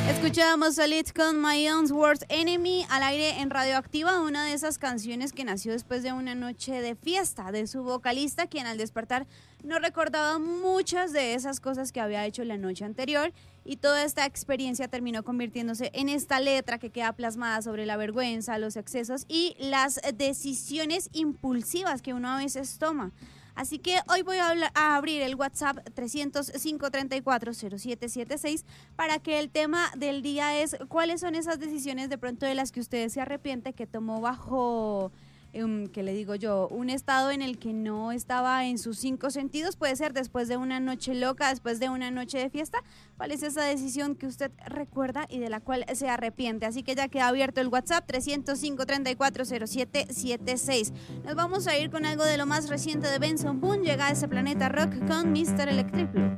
Escuchábamos Solid con My Own Worst Enemy al aire en Radioactiva, una de esas canciones que nació después de una noche de fiesta de su vocalista, quien al despertar no recordaba muchas de esas cosas que había hecho la noche anterior, y toda esta experiencia terminó convirtiéndose en esta letra que queda plasmada sobre la vergüenza, los excesos y las decisiones impulsivas que uno a veces toma. Así que hoy voy a abrir el WhatsApp 300-534-0776 para que el tema del día es cuáles son esas decisiones de pronto de las que usted se arrepiente que tomó bajo, ¿qué le digo yo? Un estado en el que no estaba en sus cinco sentidos. Puede ser después de una noche loca, después de una noche de fiesta. ¿Cuál es esa decisión que usted recuerda y de la cual se arrepiente? Así que ya queda abierto el WhatsApp 300-534-0776. Nos vamos a ir con algo de lo más reciente de Benson Boone. Llega a ese planeta rock con Mr. Electric Blue.